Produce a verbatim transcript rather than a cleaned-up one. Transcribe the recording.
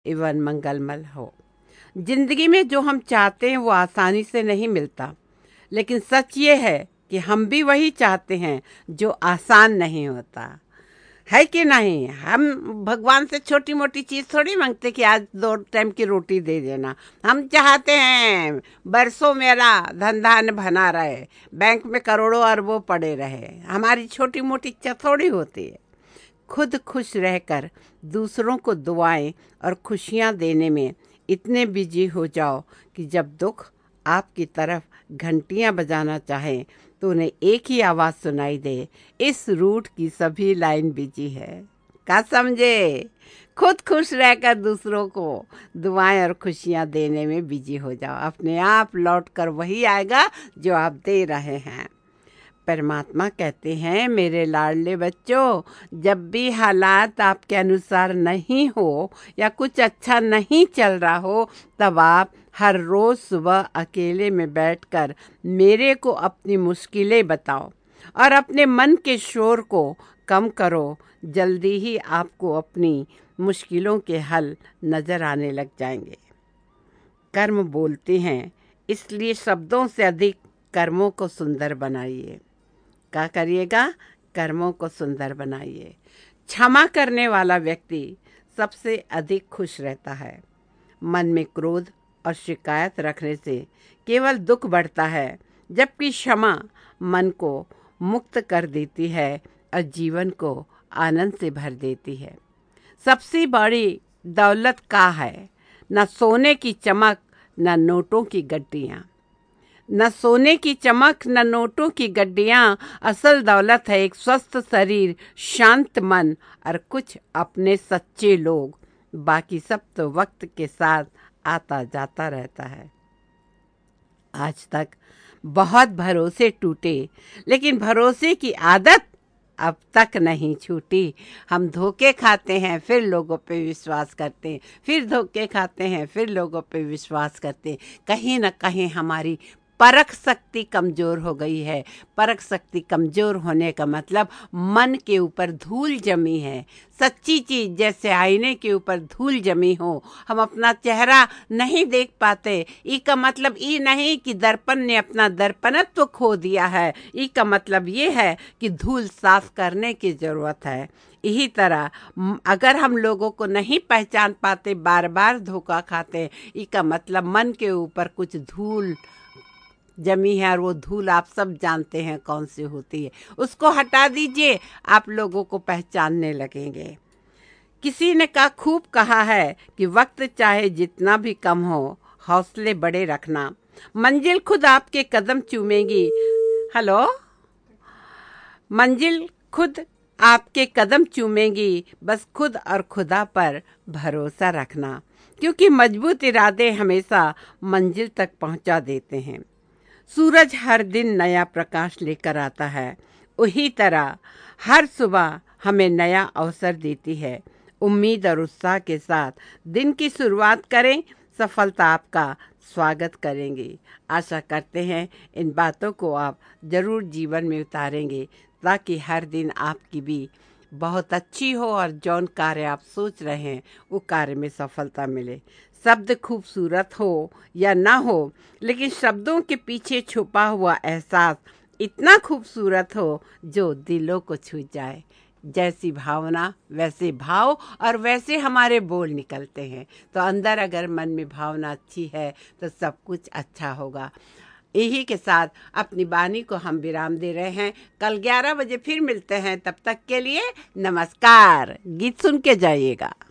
एवं मंगलमय हो। जिंदगी में जो हम चाहते हैं वो आसानी से नहीं मिलता, लेकिन सच ये है कि हम भी वही चाहते हैं जो आसान नहीं होता, है कि नहीं। हम भगवान से छोटी मोटी चीज़ थोड़ी मांगते कि आज दो टाइम की रोटी दे देना। हम चाहते हैं बरसों मेरा धंधा न बना रहे, बैंक में करोड़ों अरबों पड़े रहे। हमारी छोटी मोटी इच्छा थोड़ी होती है। खुद खुश रहकर दूसरों को दुआएं और खुशियां देने में इतने बिजी हो जाओ कि जब दुख आपकी तरफ घंटियां बजाना चाहे तो उन्हें एक ही आवाज़ सुनाई दे, इस रूट की सभी लाइन बिजी है। क्या समझे? खुद खुश रहकर दूसरों को दुआएं और खुशियां देने में बिजी हो जाओ, अपने आप लौट कर वही आएगा जो आप दे रहे हैं। परमात्मा कहते हैं, मेरे लाडले बच्चों, जब भी हालात आपके अनुसार नहीं हो या कुछ अच्छा नहीं चल रहा हो, तब आप हर रोज़ सुबह अकेले में बैठकर मेरे को अपनी मुश्किलें बताओ और अपने मन के शोर को कम करो। जल्दी ही आपको अपनी मुश्किलों के हल नज़र आने लग जाएंगे। कर्म बोलते हैं, इसलिए शब्दों से अधिक कर्मों को सुंदर बनाइए। क्या करिएगा? कर्मों को सुंदर बनाइए। क्षमा करने वाला व्यक्ति सबसे अधिक खुश रहता है। मन में क्रोध और शिकायत रखने से केवल दुख बढ़ता है, जबकि क्षमा मन को मुक्त कर देती है और जीवन को आनंद से भर देती है। सबसे बड़ी दौलत क्या है? न सोने की चमक, न नोटों की गड्डियाँ। न सोने की चमक, न नोटों की गड्डियाँ। असल दौलत है एक स्वस्थ शरीर, शांत मन और कुछ अपने सच्चे लोग। बाकी सब तो वक्त के साथ आता जाता रहता है। आज तक बहुत भरोसे टूटे, लेकिन भरोसे की आदत अब तक नहीं छूटी। हम धोखे खाते हैं, फिर लोगों पे विश्वास करते हैं, फिर धोखे खाते हैं, फिर लोगों पे विश्वास करते हैं। कहीं ना कहीं हमारी परख शक्ति कमज़ोर हो गई है। परख शक्ति कमज़ोर होने का मतलब मन के ऊपर धूल जमी है। सच्ची चीज़ जैसे आईने के ऊपर धूल जमी हो, हम अपना चेहरा नहीं देख पाते। ई का मतलब ये नहीं कि दर्पण ने अपना दर्पणत्व खो दिया है। ई का मतलब ये है कि धूल साफ करने की ज़रूरत है। यही तरह अगर हम लोगों को नहीं पहचान पाते, बार बार धोखा खाते, ई का मतलब मन के ऊपर कुछ धूल जमी है और वो धूल आप सब जानते हैं कौन सी होती है। उसको हटा दीजिए, आप लोगों को पहचानने लगेंगे। किसी ने कहा, खूब कहा है कि वक्त चाहे जितना भी कम हो, हौसले बड़े रखना, मंजिल खुद आपके कदम चूमेगी। हेलो, मंजिल खुद आपके कदम चूमेगी, बस खुद और खुदा पर भरोसा रखना, क्योंकि मजबूत इरादे हमेशा मंजिल तक पहुंचा देते हैं। सूरज हर दिन नया प्रकाश लेकर आता है, उसी तरह हर सुबह हमें नया अवसर देती है। उम्मीद और उत्साह के साथ दिन की शुरुआत करें, सफलता आपका स्वागत करेंगे। आशा करते हैं इन बातों को आप ज़रूर जीवन में उतारेंगे, ताकि हर दिन आपकी भी बहुत अच्छी हो और जौन कार्य आप सोच रहे हैं वो कार्य में सफलता मिले। शब्द खूबसूरत हो या ना हो, लेकिन शब्दों के पीछे छुपा हुआ एहसास इतना खूबसूरत हो जो दिलों को छू जाए। जैसी भावना वैसे भाव, और वैसे हमारे बोल निकलते हैं। तो अंदर अगर मन में भावना अच्छी है तो सब कुछ अच्छा होगा। यही के साथ अपनी वाणी को हम विराम दे रहे हैं। कल ग्यारह बजे फिर मिलते हैं। तब तक के लिए नमस्कार। गीत सुन के जाइएगा।